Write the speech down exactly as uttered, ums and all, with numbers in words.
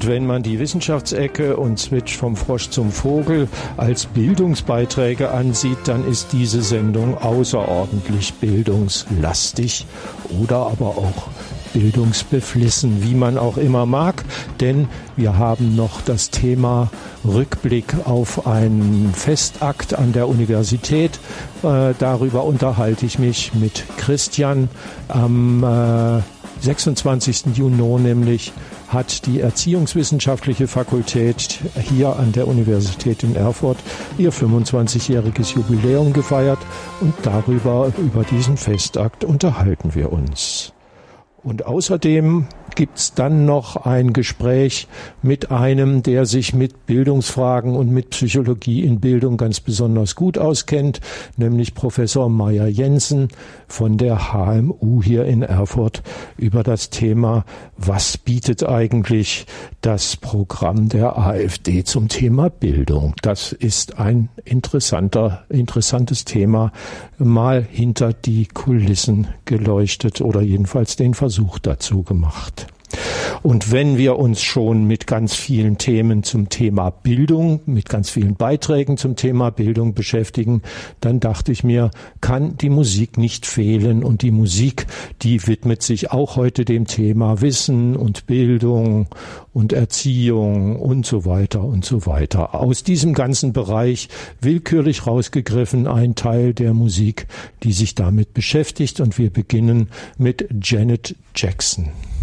Und wenn man die Wissenschaftsecke und Switch vom Frosch zum Vogel als Bildungsbeiträge ansieht, dann ist diese Sendung außerordentlich bildungslastig oder aber auch bildungsbeflissen, wie man auch immer mag, denn wir haben noch das Thema Rückblick auf einen Festakt an der Universität. Äh, darüber unterhalte ich mich mit Christian. Am äh, sechsundzwanzigsten Juni nämlich hat die Erziehungswissenschaftliche Fakultät hier an der Universität in Erfurt ihr fünfundzwanzigjähriges Jubiläum gefeiert und darüber, über diesen Festakt unterhalten wir uns. Und außerdem gibt's dann noch ein Gespräch mit einem, der sich mit Bildungsfragen und mit Psychologie in Bildung ganz besonders gut auskennt, nämlich Professor Meyer Jensen von der H M U hier in Erfurt über das Thema, was bietet eigentlich das Programm der AfD zum Thema Bildung. Das ist ein interessanter, interessantes Thema, mal hinter die Kulissen geleuchtet oder jedenfalls den Versuch dazu gemacht. Und wenn wir uns schon mit ganz vielen Themen zum Thema Bildung, mit ganz vielen Beiträgen zum Thema Bildung beschäftigen, dann dachte ich mir, kann die Musik nicht fehlen. Und die Musik, die widmet sich auch heute dem Thema Wissen und Bildung und Erziehung und so weiter und so weiter. Aus diesem ganzen Bereich willkürlich rausgegriffen ein Teil der Musik, die sich damit beschäftigt. Und wir beginnen mit Janet Jackson.